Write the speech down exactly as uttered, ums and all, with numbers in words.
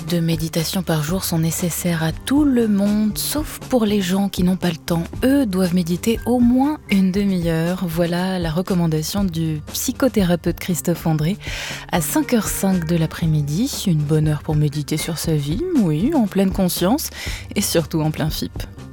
de méditation par jour sont nécessaires à tout le monde, sauf pour les gens qui n'ont pas le temps. Eux doivent méditer au moins une demi-heure. Voilà la recommandation du psychothérapeute Christophe André. À cinq heures cinq de l'après-midi, une bonne heure pour méditer sur sa vie, oui, en pleine conscience et surtout en plein F I P.